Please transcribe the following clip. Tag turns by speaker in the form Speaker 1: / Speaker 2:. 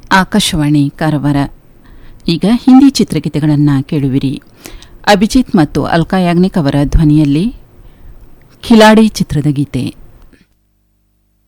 Speaker 1: ಆಕಾಶವಾಣಿ ಕಾರವಾರ. ಈಗ ಹಿಂದಿ ಚಿತ್ರಗೀತೆಗಳನ್ನು ಕೇಳುವಿರಿ. ಅಭಿಜಿತ್ ಮತ್ತು ಅಲ್ಕಾ ಯಾಗ್ನಿಕ್ ಅವರ ಧ್ವನಿಯಲ್ಲಿ ಖಿಲಾಡಿ ಚಿತ್ರದ ಗೀತೆ.